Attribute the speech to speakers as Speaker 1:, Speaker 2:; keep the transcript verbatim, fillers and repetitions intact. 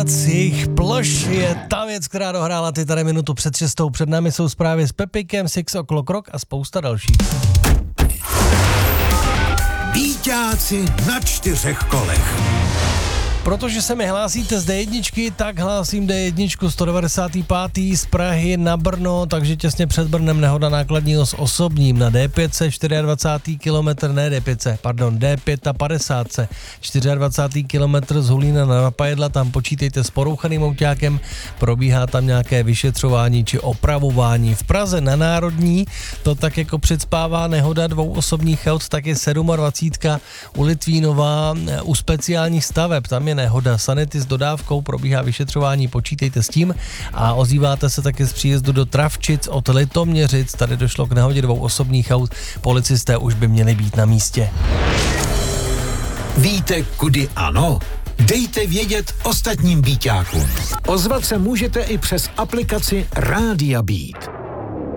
Speaker 1: Beats, jejich Ploš je ta věc, která dohrála ty tady minutu před šestou. Před námi jsou zprávy s Pepikem, Six O'Clock Rock a spousta dalších.
Speaker 2: Býťáci na čtyřech kolech.
Speaker 1: Protože se mi hlásíte z dé jedna, tak hlásím dé jedna sto devadesát pět z Prahy na Brno, takže těsně před Brnem nehoda nákladního s osobním na dé pět dvacet čtyři kilometr, ne dé pět, pardon, dé padesát pět dvacet čtyři kilometr z Hulína na Napajedla, tam počítejte s porouchaným autákem, probíhá tam nějaké vyšetřování či opravování. V Praze na Národní to tak jako předspává nehoda dvou osobních aut, tak je dvacet sedm u Litvínova u speciálních staveb, tam je nehoda sanity s dodávkou, probíhá vyšetřování, počítejte s tím a ozýváte se také z příjezdu do Travčic od Litoměřic, tady došlo k nehodě dvou osobních aut, policisté už by měli být na místě.
Speaker 2: Víte, kudy ano? Dejte vědět ostatním býťákům. Ozvat se můžete i přes aplikaci Rádia Beat.